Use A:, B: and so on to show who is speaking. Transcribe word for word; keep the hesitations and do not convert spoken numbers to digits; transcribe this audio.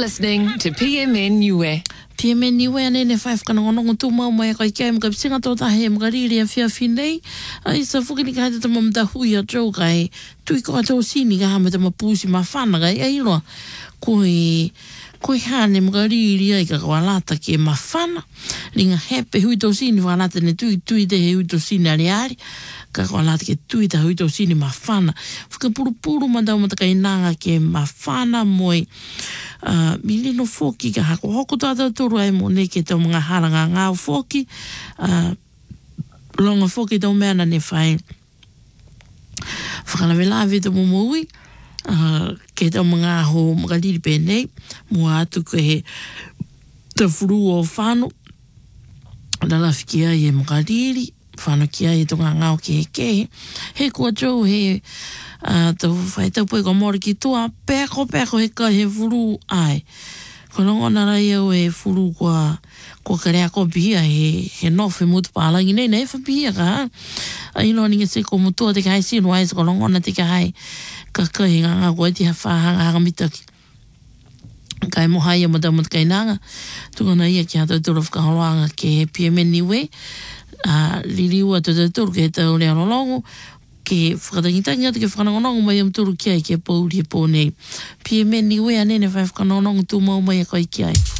A: listening to P M N Niue.
B: P M N Niue ane ne five kana ngonongo tu mau mai kai kai mga singa to ta he mga riri a fia finei. Ai sa fuki ni kai te mamda hui a trau kai. Tui ko a tau sini ka hama te mapusi ma whana kai. Ai loa. Koi... Koi hane mga riri ai ka kawalata ke ma whana. Linga hepe hui tau sini whalata ne tui tui te he hui tau sini ari ari. Ka kawalata ke tui te hui tau sini ma whana. Whaka puru puru mandau mata kai nanga ke ma whana moi. Uh, mili no foki ka hako hoko tātou turu ai mo ne ke tau mga haranga ngāo foki. Uh, longa foki tau meana ne whai. Whakalawe lawe te mumui. Uh, ke tau mga ho mga liri pēnei. Mua atu ke he te furu o whanu. Lalafi ki ai e mga liri. Whanu ki ai e tonga ngāo ke he kehe. He kua tau he... Uh, tau whai tau pui ka mori ki tua, pēko pēko he kai he furu ai. Ko longona rai au he furu kua, kua karea ko pia he, he nofe mutu pālangi nei nei whapia ka. A ino ninga se ko mutua te kai sinu ai, ko longona te kai ka kai ngā ngā koe te hawhahanga hanga mitaki. Kai mohai a mata mata kai nanga, tukona ia ki hata turu whakaholoanga ke he P M N Niue, uh, liliua te turu ke he tau lea rolongo, ke whakatangitangi atu ke whakanongonongo mai am turu ki ai ke pauri e pōnei. P M N Niue anene whai whakanongonongo tū mau mai a kai ki ai.